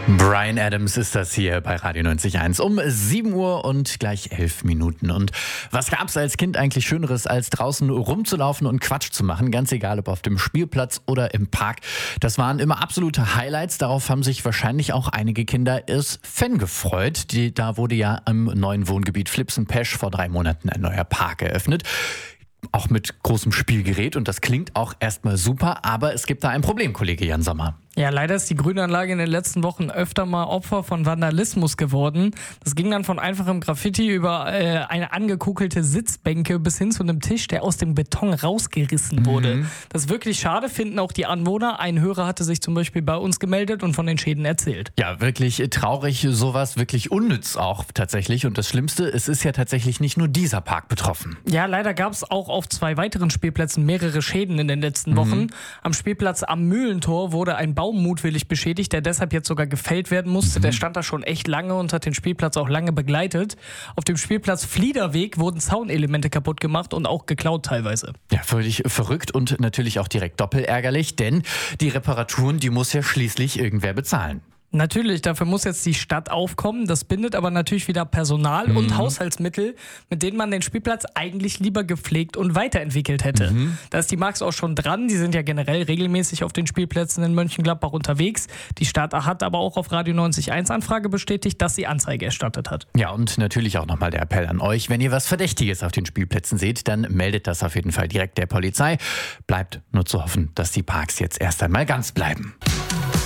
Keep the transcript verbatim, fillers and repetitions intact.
Bryan Adams ist das hier bei Radio neunzig Komma eins um sieben Uhr und gleich elf Minuten. Und was gab's als Kind eigentlich Schöneres, als draußen rumzulaufen und Quatsch zu machen? Ganz egal, ob auf dem Spielplatz oder im Park. Das waren immer absolute Highlights. Darauf haben sich wahrscheinlich auch einige Kinder als Fan gefreut. Die, da wurde ja im neuen Wohngebiet Flipsenpesch vor drei Monaten ein neuer Park eröffnet. Auch mit großem Spielgerät, und das klingt auch erstmal super, aber es gibt da ein Problem, Kollege Jan Sommer. Ja, leider ist die Grünanlage in den letzten Wochen öfter mal Opfer von Vandalismus geworden. Das ging dann von einfachem Graffiti über äh, eine angekugelte Sitzbänke bis hin zu einem Tisch, der aus dem Beton rausgerissen wurde. Mhm. Das ist wirklich schade, finden auch die Anwohner. Ein Hörer hatte sich zum Beispiel bei uns gemeldet und von den Schäden erzählt. Ja, wirklich traurig, sowas, wirklich unnütz auch tatsächlich. Und das Schlimmste, es ist ja tatsächlich nicht nur dieser Park betroffen. Ja, leider gab es auch auf zwei weiteren Spielplätzen mehrere Schäden in den letzten Wochen. Mhm. Am Spielplatz am Mühlentor wurde ein Baum mutwillig beschädigt, der deshalb jetzt sogar gefällt werden musste. Mhm. Der stand da schon echt lange und hat den Spielplatz auch lange begleitet. Auf dem Spielplatz Fliederweg wurden Zaunelemente kaputt gemacht und auch geklaut teilweise. Ja, völlig verrückt und natürlich auch direkt doppelärgerlich, denn die Reparaturen, die muss ja schließlich irgendwer bezahlen. Natürlich, dafür muss jetzt die Stadt aufkommen. Das bindet aber natürlich wieder Personal mhm. und Haushaltsmittel, mit denen man den Spielplatz eigentlich lieber gepflegt und weiterentwickelt hätte. Mhm. Da ist die Marx auch schon dran. Die sind ja generell regelmäßig auf den Spielplätzen in Mönchengladbach unterwegs. Die Stadt hat aber auch auf Radio neunzig Komma eins Anfrage bestätigt, dass sie Anzeige erstattet hat. Ja, und natürlich auch nochmal der Appell an euch. Wenn ihr was Verdächtiges auf den Spielplätzen seht, dann meldet das auf jeden Fall direkt der Polizei. Bleibt nur zu hoffen, dass die Parks jetzt erst einmal ganz bleiben.